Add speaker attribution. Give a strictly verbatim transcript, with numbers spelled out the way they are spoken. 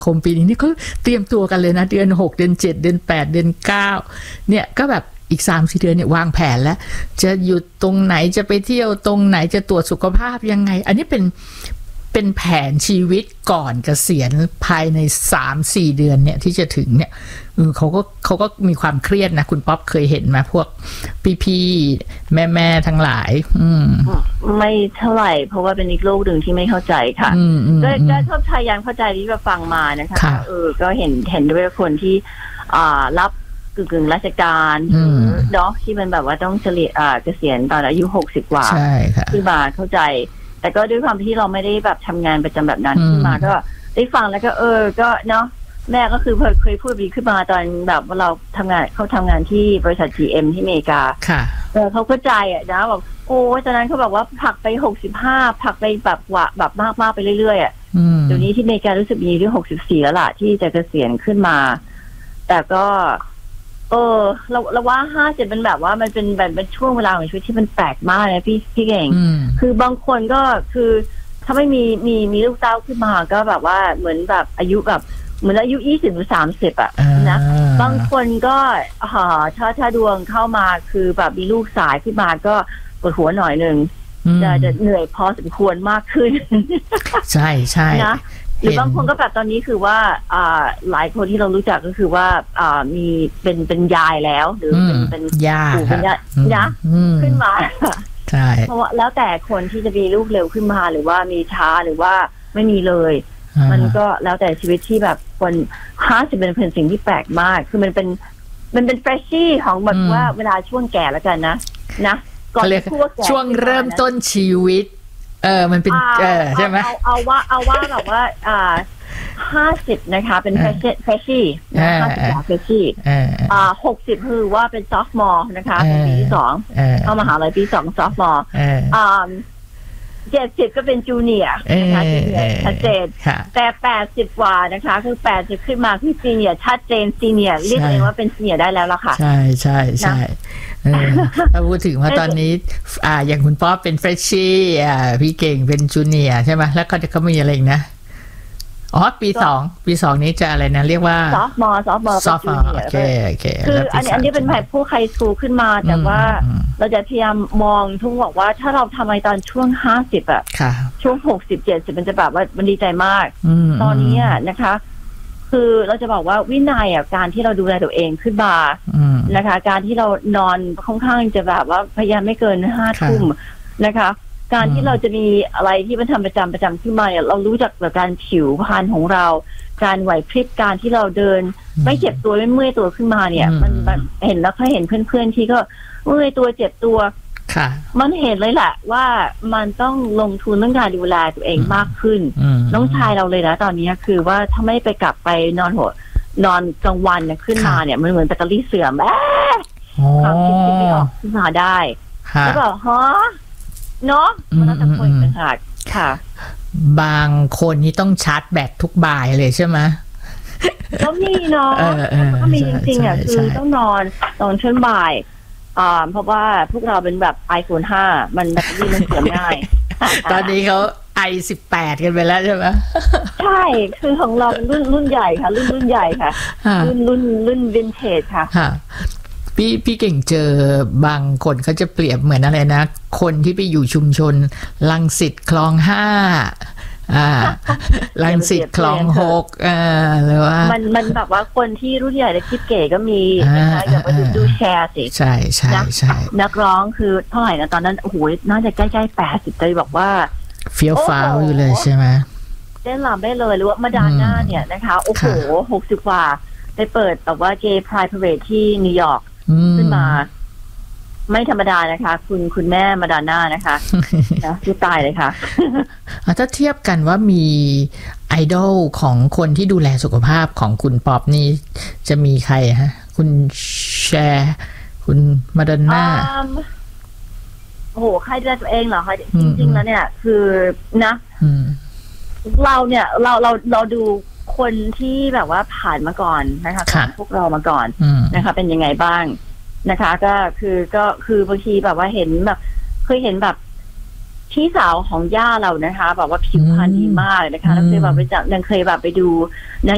Speaker 1: คมปีนี้นี่เขาเตรียมตัวกันเลยนะเดือนหกเดือนเจ็ดเดือนแปดเดือนเก้าเนี่ยก็แบบอีก สามถึงสี่ เดือนเนี่ยวางแผนแล้วจะหยุดตรงไหนจะไปเที่ยวตรงไหนจะตรวจสุขภาพยังไงอันนี้เป็นเป็นแผนชีวิตก่อนเกษียณภายใน สามถึงสี่ เดือนเนี่ยที่จะถึงเนี่ยเออเขาก็เขาก็มีความเครียดนะคุณป๊อปเคยเห็นไหมพวกพี่ๆแม่ๆทั้งหลายอืม
Speaker 2: ไม่เท่าไหร่เพราะว่าเป็นอีกโลกหนึ่งที่ไม่เข้าใจค่ะก็ก็ชอบพยายามเข้าใจที่เราฟังมานะคะเออก็เห็นเห็นด้วยคนที่อ่ารับกึ่งกึ่งราชการเนาะที่มันแบบว่าต้องเฉลี่ยอ่าเกษียณตอนอายุหกสิบกว่าที่มาเข้าใจแต่ก็ด้วยความที่เราไม่ได้แบบทำงานประจำแบบนั้นขึ้นมาก็ได้ฟังแล้วก็เออก็เนาะแม่ก็คือเคยพูดดีขึ้นมาตอนแบบว่าเราทำงานเขาทำงานที่บริษัท จี เอ็ม ที่อเมริกาเออเขาเข้าใจอ่ะนะบอกโอ้ตอนนั้นเขาบอกว่าผลักไปหกสิบห้าผลักไปแบบว่าแบบมากมากไปเรื่อยๆอ่ะเดี๋ยวนี้ที่อเมริการู้สึกมีเรื่องหกสิบสี่แล้วล่ะที่จะเกษียณขึ้นมาแต่ก็เออเราเราว่าห้าสิบเป็นแบบว่ามันเป็นแบบเป็นช่วงเวลาของชีวิตที่มันแปลกมากเลยพี่พี่เก่งคือบางคนก็คือถ้าไม่มีมีมีลูกเต้าขึ้นมาก็แบบว่าเหมือนแบบอายุแบบเหมือนอายุยี่สิบหรือสามสิบอ่ะนะบางคนก็ฮ่าถ้าถ้าดวงเข้ามาคือแบบมีลูกสายขึ้นมาก็ปวดหัวหน่อยนึงจะจะเหนื่อยพอสมควรมากขึ้น
Speaker 1: ใช่ใช่
Speaker 2: นะหรือบางคนก็แบบตอนนี้คือว่าอ่าหลายคนที่เรารู้จักก็คือว่าอ่ามีเป็นเป็นยายแล้วหรือเป็นเป็น
Speaker 1: ยา
Speaker 2: ปู่เป็นยานะขึ้นมา
Speaker 1: ใช่
Speaker 2: เพราะว่าแล้วแต่คนที่จะมีลูกเร็วขึ้นมาหรือว่ามีช้าหรือว่าไม่มีเลยมันก็แล้วแต่ชีวิตที่แบบคนห้าสิบเป็นเป็นสิ่งที่แปลกมากคือมันเป็นมันเป็นเฟรชชี่ของแบบว่าเวลาช่วงแก่แล้วกันนะนะ
Speaker 1: ก่อนช่วงเริ่มต้นชีวิตเออมันเป็นเออใช่ไหม
Speaker 2: เอาเอาว่าเอาว่าแบบว่าอ่าห้าสิบนะคะเป็นเฟรชเฟรชชี่ห้าสิบกว่าเฟรชชี่อ่าหกสิบคือว่าเป็นซอฟต์มอร์นะคะเป็นปีที่สองเข้ามหาลัยปีสองซอฟต์มอร์อ่าเจ็ดสิบก็เป็นจูเนียร์นะคะจูเนียร์ชัดเจนแต่แปดสิบกว่านะคะคือแปดสิบขึ้นมาคือซีเนียร์ชัดเจนซีเนียร์เรียกเองว่าเป็นซีเนียร์ได้แล้วล่ะค่ะ
Speaker 1: ใช่ใช่ใช่ถ้าพูดถึงว่าตอนนี้อ่าอย่างคุณป๊อปเป็นเฟรชชี่อ่าพี่เก่งเป็นจูเนียร์ใช่ไหมแล้วก็จะเขามีอะไรอีกนะอ๋อปีสองปีสองนี้จะอะไรนะเรียกว่า
Speaker 2: ซอฟต์มอร์ซอฟต์มอร์
Speaker 1: ซอฟต์มอร์โอเคโอเค
Speaker 2: คืออันนี้อันนี้เป็นแบบผู้ใครสูขึ้นมาแต่ว่าเราจะพยายามมองทุกบอกว่าถ้าเราทำอะไรตอนช่วงห้าสิบอะช่วงหกสิบเจ็ดสิบมันจะแบบว่ามันดีใจมากตอนนี้นะคะคือเราจะบอกว่าวินัยอ่ะการที่เราดูแลตัวเองขึ้นมานะคะการที่เรานอนค่อนข้างจะแบบว่าพยายามไม่เกินห้าทุ่มนะคะการที่เราจะมีอะไรที่มันทำประจำประจำขึ้นมาเนี่ยเรารู้จักกับการผิวพรรณของเราการไหวพริบการที่เราเดินไม่เจ็บตัวไม่เมื่อยตัวขึ้นมาเนี่ยมันเห็นแล้วเคยเห็นเพื่อนๆที่ก็เมื่อยตัวเจ็บตัวมันเห็นเลยแหละว่ามันต้องลงทุนเรื่องการดูแลตัวเองมากขึ้นน้องชายเราเลยนะตอนนี้คือว่าถ้าไม่ไปกลับไปนอนหัวนอนกลางวันเนี่ยขึ้นมาเนี่ยมันเหมือนแบตเตอรี่เสื่อมแอ๊ะความคิดที่ไม่ออกขึ้นมาได้แล้วก็ฮะเนาะมันน่าจะคุยกันค่ะค่ะ
Speaker 1: บางคนนี่ต้องชาร์จแบตทุกบ่ายเลยใช่ไหม
Speaker 2: ก็มีเนาะก็มีจริงๆอ่ะคือต้องนอนตอนช่วงบ่ายอ่าเพราะว่าพวกเราเป็นแบบ ไอโฟน ห้ามันแบตเตอรี่มันเสื่อมง่าย
Speaker 1: ตอนนี้เขา ไอ สิบแปด กันไปแล้วใช่ไหม
Speaker 2: ใช่คือของเราเป็นรุ่นรุ่นใหญ่ค่ะรุ่นรุ่นใหญ่ค่ะรุ่นรุ่นรุ่นวินเทจค่ะ
Speaker 1: พี่พี่เก่งเจอบางคนเขาจะเปรียบเหมือนอะไรนะคนที่ไปอยู่ชุมชนรังสิตคลองห้าอ่ารังสิตคลองหกอ่าหรือว่า
Speaker 2: มันมันแบบว่าคนที่รุ่นใหญ่และคิดเก๋ก็มีนะคะอย่างว่าดูแชร์สิ
Speaker 1: ใช่ใช่ใช่
Speaker 2: นักร้องคือเท่าไหร่นะตอนนั้นโอ้โหน่าจะใกล้ๆแปดสิบเลยบอกว่า
Speaker 1: เฟี้ยวฟ้าวอยู่เลยใช่ไหม
Speaker 2: เต้นรำได้เลยหรือว่ามาดาน่าเนี่ยนะคะโอ้โหหกสิบกว่าไปเปิดแบบว่าเกย์ไพร์พาเรดที่นิวยอร์กขึ้นมาไม่ธรรมดานะคะคุณคุณแม่มาดาน่านะคะนะที่ตายเลยค่ะ
Speaker 1: ถ้าเทียบกันว่ามีไอดอลของคนที่ดูแลสุขภาพของคุณป๊อปนี่จะมีใครฮะคุณแชร์คุณมาดาน่า
Speaker 2: โอ้โหใครดูแลตัวเองเหรอคะจริงๆแล้วเนี่ยคือนะเราเนี่ยเราเราเราดูคนที่แบบว่าผ่านมาก่อนนะคะพวกเรามาก่อนนะคะเป็นยังไงบ้างนะคะก็คือก็คือบางทีแบบว่าเห็นแบบเคยเห็นแบบพี่สาวของย่าเรานะคะแบบว่าผิวพรรณดีมากนะคะแล้วเคยแบบไปจับยังเคยแบบไปดูนะ